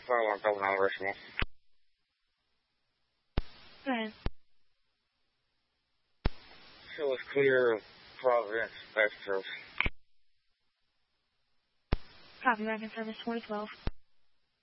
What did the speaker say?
Fire alarm, Dublin, University. Go ahead. Show is clear, Providence, Best Service. Copy, American Service 2012.